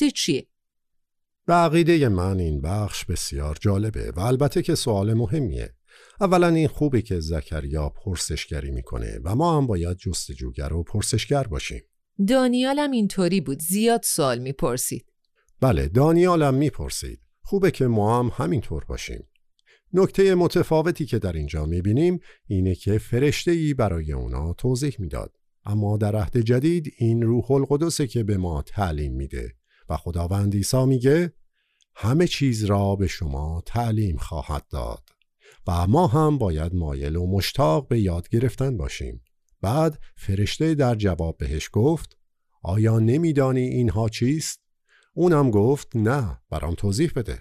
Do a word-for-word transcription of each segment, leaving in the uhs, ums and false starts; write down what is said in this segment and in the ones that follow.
گفته چیه؟ به عقیده من این بخش بسیار جالبه و البته که سوال مهمیه. اولا این خوبه که زکریا پرسشگری میکنه و ما هم باید جستجوگر و پرسشگر باشیم. دانیال هم اینطوری بود، زیاد سوال میپرسید. بله، دانیال هم میپرسید. خوبه که ما هم همینطور باشیم. نکته متفاوتی که در اینجا میبینیم اینه که فرشته‌ای برای اونا توضیح میداد. اما در عهد جدید این روح القدسه که به ما تعلیم میده و خداوند عیسی میگه همه چیز را به شما تعلیم خواهد داد و ما هم باید مایل و مشتاق به یاد گرفتن باشیم. بعد فرشته در جواب بهش گفت آیا نمیدانی اینها چیست؟ اونم گفت نه، برام توضیح بده.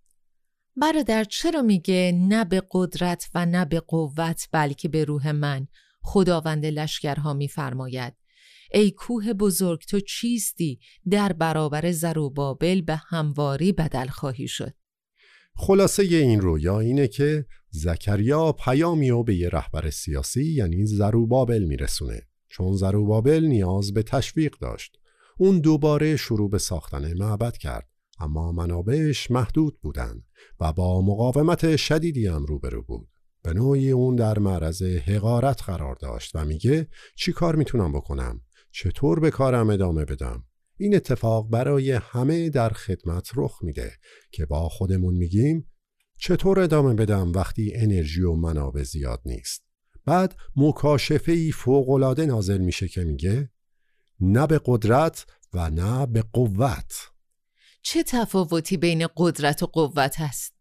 برادر چرا میگه نه به قدرت و نه به قوت بلکه به روح من خداوند لشکرها میفرماید؟ ای کوه بزرگ تو چیستی؟ در برابر زروبابل به همواری بدل خواهی شد. خلاصه این رویا اینه که زکریا پیامی رو به یه رهبر سیاسی یعنی زروبابل میرسونه، چون زروبابل نیاز به تشویق داشت. اون دوباره شروع به ساختن معبد کرد، اما منابعش محدود بودن و با مقاومت شدیدی هم روبرو بود. به نوعی اون در معرض حقارت قرار داشت و میگه چی کار میتونم بکنم؟ چطور به کارم ادامه بدم؟ این اتفاق برای همه در خدمت رخ میده که با خودمون میگیم چطور ادامه بدم وقتی انرژی و منابع زیاد نیست. بعد مکاشفه‌ای فوق‌العاده نازل میشه که میگه نه به قدرت و نه به قوت. چه تفاوتی بین قدرت و قوت هست؟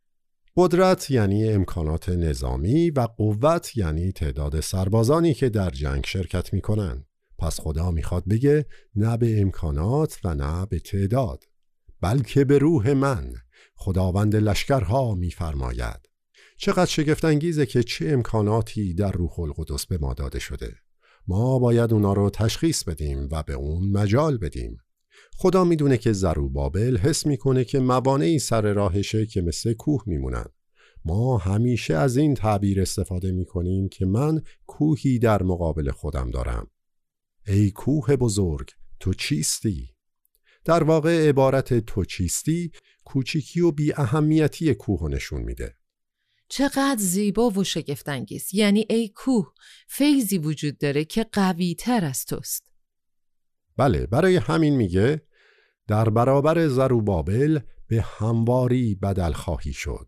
قدرت یعنی امکانات نظامی و قوت یعنی تعداد سربازانی که در جنگ شرکت میکنن. پس خدا میخواد بگه نه به امکانات و نه به تعداد بلکه به روح من خداوند لشکرها میفرماید. چقدر شگفت انگیزه که چه امکاناتی در روح القدس به ما داده شده. ما باید اونا رو تشخیص بدیم و به اون مجال بدیم. خدا میدونه که زروبابل حس میکنه که موانعی سر راهشه که مثل کوه میمونن. ما همیشه از این تعبیر استفاده میکنیم که من کوهی در مقابل خودم دارم. ای کوه بزرگ تو چیستی؟ در واقع عبارت تو چیستی کوچیکی و بی اهمیتی کوه نشون میده. چقدر زیبا و شگفت‌انگیز. یعنی ای کوه، فیضی وجود داره که قوی تر از توست. بله، برای همین میگه در برابر زروبابل به همواری بدل خواهی شد.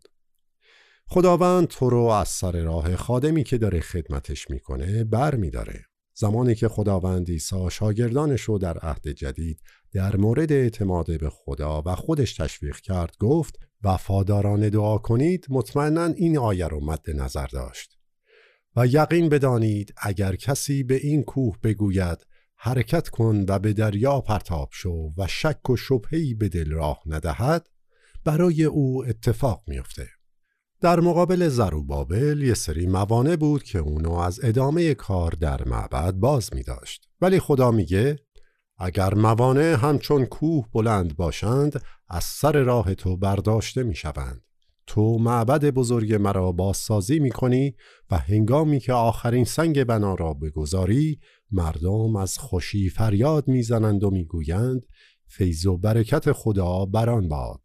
خداوند تو رو از سر راه خادمی که داره خدمتش میکنه بر میداره. زمانی که خداوند عیسی شاگردانش رو در عهد جدید در مورد اعتماد به خدا و خودش تشویق کرد گفت وفادارانه دعا کنید، مطمئناً این آیه رو مد نظر داشت. و یقین بدانید اگر کسی به این کوه بگوید حرکت کن و به دریا پرتاب شو و شک و شبهه‌ای به دل راه ندهد، برای او اتفاق میفته. در مقابل زروبابل یه سری موانع بود که اونو از ادامه کار در معبد باز می داشت. ولی خدا میگه اگر موانع همچون کوه بلند باشند از سر راه تو برداشته می شوند. تو معبد بزرگ مرا بازسازی می کنی و هنگامی که آخرین سنگ بنا را بگذاری مردم از خوشی فریاد می زنند و می گویند فیض و برکت خدا بر آن باد.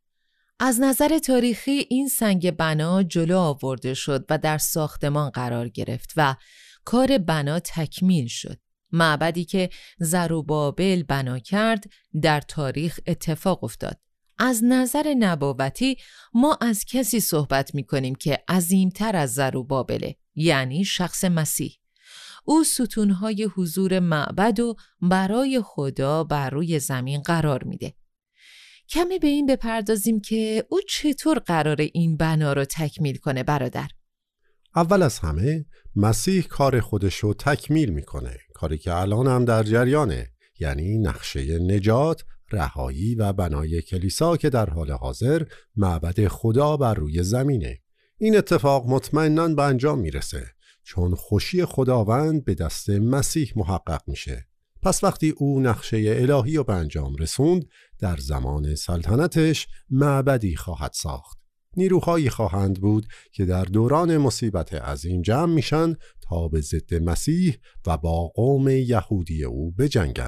از نظر تاریخی این سنگ بنا جلو آورده شد و در ساختمان قرار گرفت و کار بنا تکمیل شد. معبدی که زروبابل بنا کرد در تاریخ اتفاق افتاد. از نظر نبوتی ما از کسی صحبت می کنیم که عظیمتر از زروبابله، یعنی شخص مسیح. او ستونهای حضور معبد و برای خدا بر روی زمین قرار میده. کمی به این بپردازیم که او چطور قراره این بنا رو تکمیل کنه برادر؟ اول از همه مسیح کار خودش رو تکمیل میکنه، کاری که الان هم در جریانه، یعنی نقشه نجات، رهایی و بنای کلیسا که در حال حاضر معبد خدا بر روی زمینه. این اتفاق مطمئناً به انجام میرسه چون خوشی خداوند به دست مسیح محقق میشه. پس وقتی او نقشه الهی رو به انجام رسوند، در زمان سلطنتش معبدی خواهد ساخت. نیروهایی خواهند بود که در دوران مصیبت عظیم جمع میشن تا به ضد مسیح و با قوم یهودی او بجنگن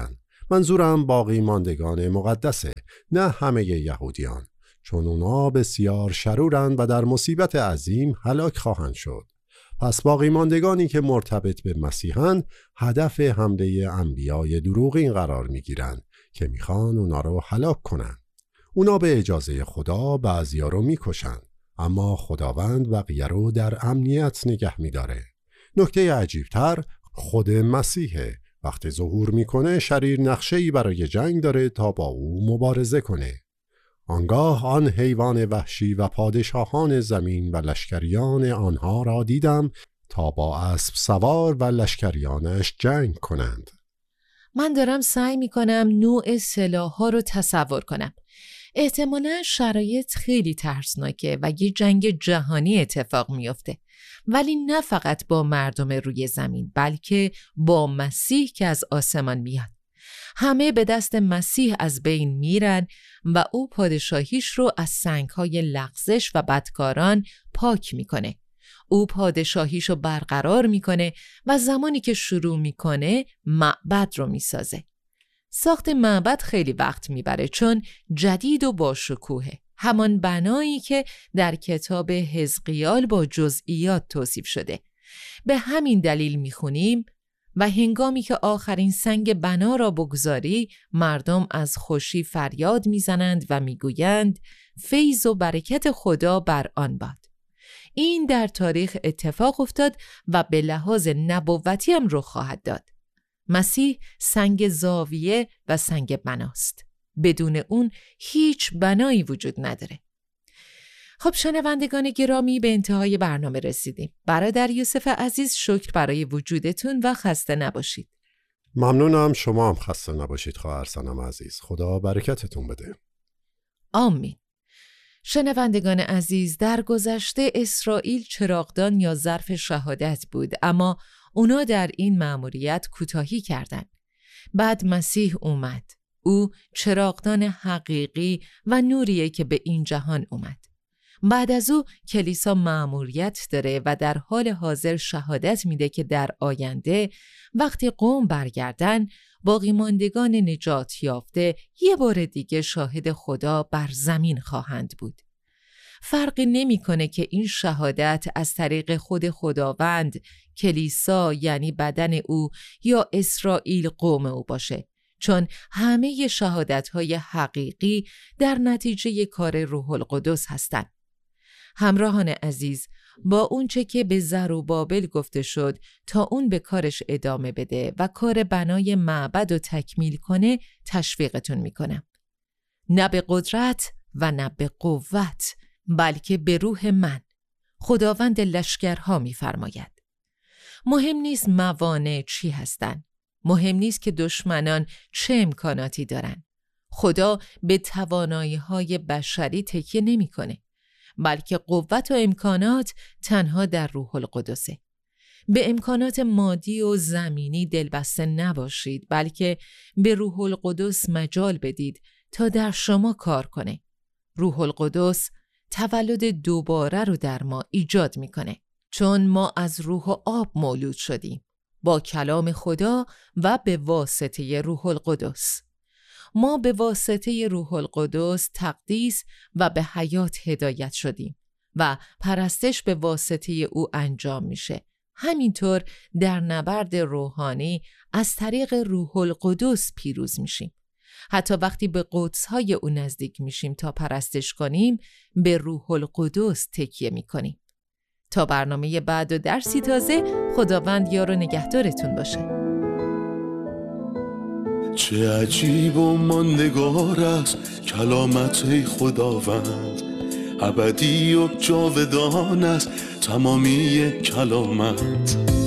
منظورم باقی ماندگان مقدسه، نه همه یهودیان، چون اونا بسیار شرورند و در مصیبت عظیم هلاک خواهند شد. پس باقی ماندگانی که مرتبط به مسیحند هدف حمله انبیای دروغین قرار میگیرن که میخوان اونا رو هلاک کنن. اونا به اجازه خدا بعضیا رو میکشن، اما خداوند بقیه رو در امنیت نگه میداره. نکته عجیبتر خود مسیحه. وقتی ظهور میکنه شریر نقشه‌ای برای جنگ داره تا با او مبارزه کنه. آنگاه آن حیوان وحشی و پادشاهان زمین و لشکریان آنها را دیدم تا با اسب سوار و لشکریانش جنگ کنند. من دارم سعی میکنم نوع سلاح‌ها رو تصور کنم. احتمالاً شرایط خیلی ترسناکه و یه جنگ جهانی اتفاق میفته، ولی نه فقط با مردم روی زمین، بلکه با مسیح که از آسمان میاد. همه به دست مسیح از بین میرن و او پادشاهیش رو از سنگ‌های لغزش و بدکاران پاک میکنه. او پادشاهیش رو برقرار میکنه و زمانی که شروع میکنه معبد رو میسازه. ساخت معبد خیلی وقت میبره چون جدید و با شکوهه، همان بنایی که در کتاب حزقیال با جزئیات توصیف شده. به همین دلیل میخونیم و هنگامی که آخرین سنگ بنا را بگذاری مردم از خوشی فریاد میزنند و میگویند فیض و برکت خدا بر آن باد. این در تاریخ اتفاق افتاد و به لحاظ نبوتی هم رخ خواهد داد. مسیح سنگ زاویه و سنگ بناست. بدون اون هیچ بنایی وجود نداره. خب شنوندگان گرامی، به انتهای برنامه رسیدیم. برادر یوسف عزیز، شکر برای وجودتون و خسته نباشید. ممنونم، شما هم خسته نباشید خواهر سنم عزیز. خدا برکتتون بده. آمین. شنوندگان عزیز، در گذشته اسرائیل چراغدان یا ظرف شهادت بود، اما اونا در این مأموریت کوتاهی کردند. بعد مسیح اومد. او چراغدان حقیقی و نوریه که به این جهان اومد. بعد از او کلیسا مأموریت داره و در حال حاضر شهادت میده که در آینده وقتی قوم برگردن، باقی ماندگان نجات یافته یه بار دیگه شاهد خدا بر زمین خواهند بود. فرقی نمیکنه که این شهادت از طریق خود خداوند، کلیسا یعنی بدن او، یا اسرائیل قوم او باشه، چون همه شهادت‌های حقیقی در نتیجه کار روح القدس هستند. همراهان عزیز، با اونچه که به زروبابل گفته شد تا اون به کارش ادامه بده و کار بنای معبد رو تکمیل کنه تشویقتون میکنم. نه به قدرت و نه به قوت، بلکه به روح من، خداوند لشکرها میفرماید. مهم نیست موانع چی هستن، مهم نیست که دشمنان چه امکاناتی دارن. خدا به توانایی‌های بشری تکیه نمی‌کنه، بلکه قوت و امکانات تنها در روح القدسه. به امکانات مادی و زمینی دلبسته نباشید، بلکه به روح القدس مجال بدید تا در شما کار کنه. روح القدس تولد دوباره رو در ما ایجاد میکنه، چون ما از روح و آب مولود شدیم با کلام خدا و به واسطه روح القدس. ما به واسطه روح القدس تقدیس و به حیات هدایت شدیم و پرستش به واسطه او انجام میشه. همینطور در نبرد روحانی از طریق روح القدس پیروز میشیم. حتی وقتی به قدس‌های او نزدیک میشیم تا پرستش کنیم، به روح القدس تکیه میکنیم. تا برنامه بعد و درسی تازه، خداوند یار و نگهدارتون باشه. چه عجیب و ماندگار است کلامت ای خداوند، ابدی و جاودان است تمامی کلامت.